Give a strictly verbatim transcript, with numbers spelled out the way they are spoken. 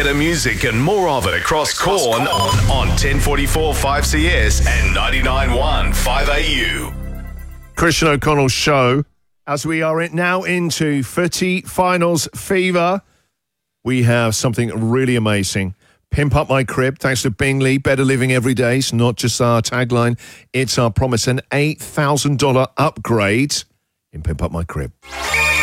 better music and more of it across Corn on ten forty-four five C S and ninety-nine point one five A U. Christian O'Connell's show, as we are now into footy finals fever, we have something really amazing. Pimp Up My Crib, thanks to Bingley. Better living every day. It's not just our tagline, it's our promise. An eight thousand dollars upgrade in Pimp Up My Crib.